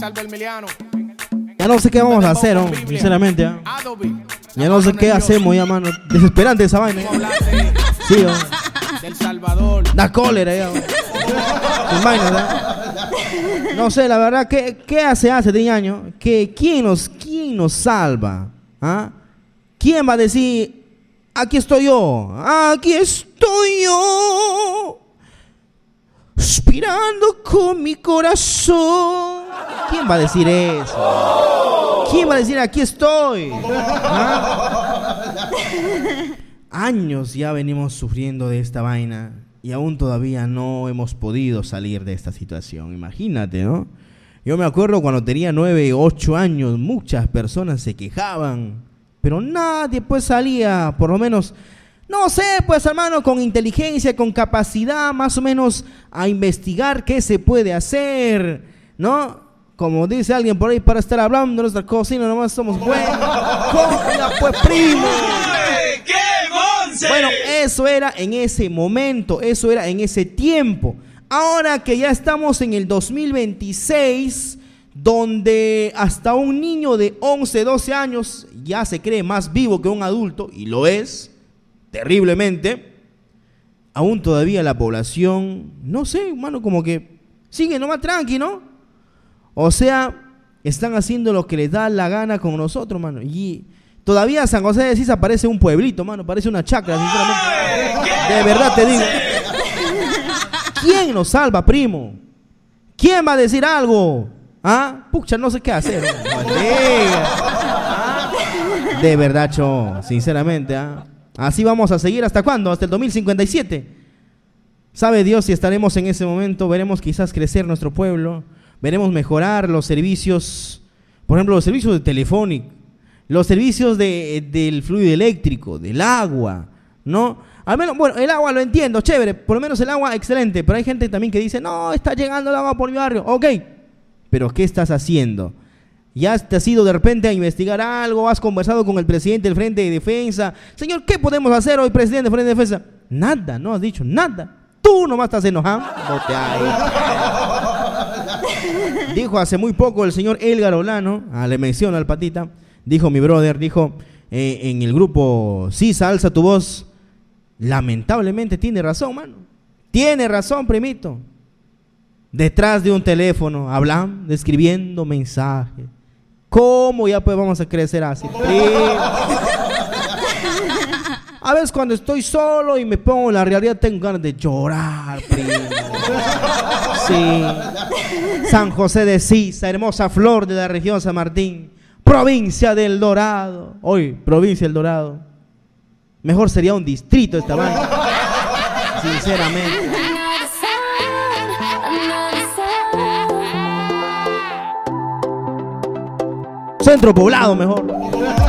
Ya no sé qué vamos a hacer, sinceramente. Ya no sé qué hacemos, ya, mano. Desesperante esa vaina. Sí, del Salvador. Da cólera, ya. No sé, la verdad, ¿qué hace 10 años? ¿Quién nos salva? ¿Ah? ¿Quién va a decir, aquí estoy yo, suspirando con mi corazón? ¿Quién va a decir eso? ¿Quién va a decir, aquí estoy? ¿Ah? Años ya venimos sufriendo de esta vaina y aún todavía no hemos podido salir de esta situación. Imagínate, ¿no? Yo me acuerdo cuando tenía 9, 8 años, muchas personas se quejaban, pero nadie pues salía, por lo menos, no sé, pues hermano, con inteligencia, con capacidad, más o menos a investigar qué se puede hacer, ¿no? Como dice alguien por ahí, para estar hablando de nuestra cocina, nomás somos buenos. ¡Cógela pues, primo! Bueno, eso era en ese momento, eso era en ese tiempo. Ahora que ya estamos en el 2026, donde hasta un niño de 11, 12 años ya se cree más vivo que un adulto, y lo es, terriblemente, aún todavía la población, no sé, hermano, como que sigue nomás tranqui, ¿no? O sea, están haciendo lo que les da la gana con nosotros, mano. Y todavía San José de Sisa parece un pueblito, mano, parece una chacra, sinceramente. De verdad te digo. ¿Quién nos salva, primo? ¿Quién va a decir algo? ¿Ah? Pucha, no sé qué hacer. ¿Ah? De verdad, sinceramente, ¿ah? Así vamos a seguir, ¿hasta cuándo? Hasta el 2057. Sabe Dios si estaremos en ese momento. Veremos quizás crecer nuestro pueblo. Veremos mejorar los servicios, por ejemplo, los servicios de telefónica, los servicios del fluido eléctrico, del agua, ¿no? Al menos, bueno, el agua lo entiendo, chévere, por lo menos el agua excelente, pero hay gente también que dice, no, está llegando el agua por mi barrio, ok, pero ¿qué estás haciendo? ¿Ya te has ido de repente a investigar algo? ¿Has conversado con el presidente del Frente de Defensa? Señor, ¿qué podemos hacer hoy, presidente del Frente de Defensa? Nada, no has dicho nada. Tú nomás estás enojado. No te Dijo hace muy poco el señor Elgar Olano, le menciono al patita, dijo mi brother, dijo en el grupo Sisa, alza tu voz. Lamentablemente tiene razón, mano. Tiene razón, primito. Detrás de un teléfono, hablando, escribiendo mensajes. ¿Cómo ya pues vamos a crecer así? A veces cuando estoy solo y me pongo en la realidad tengo ganas de llorar, primo. Sí. San José de Sisa, hermosa flor de la región San Martín, provincia del Dorado. Hoy, provincia del Dorado. Mejor sería un distrito esta vaina. Sinceramente. Centro poblado mejor.